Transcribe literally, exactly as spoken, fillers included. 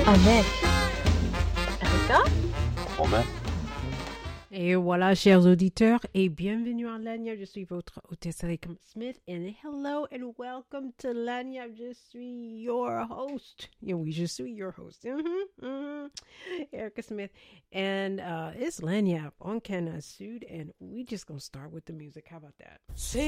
avec Erika. Romain. Et voilà, chers auditeurs, et bienvenue à Lania. Je suis votre hôtesse Erika Smith. And hello and welcome to Lania. Je suis your host. Yeah, oui, je suis your host. Mm-hmm, mm-hmm. Erika Smith. And uh, it's Lania on Canada Sud. And we just gonna start with the music. How about that? Say